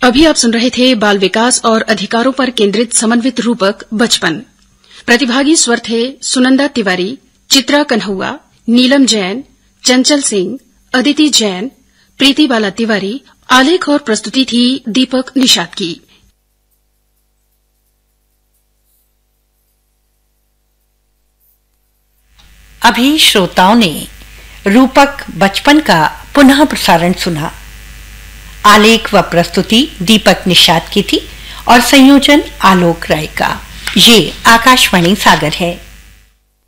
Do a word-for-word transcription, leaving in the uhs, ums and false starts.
अभी आप सुन रहे थे बाल विकास और अधिकारों पर केंद्रित समन्वित रूपक बचपन। प्रतिभागी स्वर थे सुनंदा तिवारी, चित्रा कन्हुआ, नीलम जैन, चंचल सिंह, अदिति जैन, प्रीति बाला तिवारी। आलेख और प्रस्तुति थी दीपक निषाद की। अभी श्रोताओं ने रूपक बचपन का पुनः प्रसारण सुना। आलेख व प्रस्तुति दीपक निषाद की थी और संयोजन आलोक राय का। ये आकाशवाणी सागर है।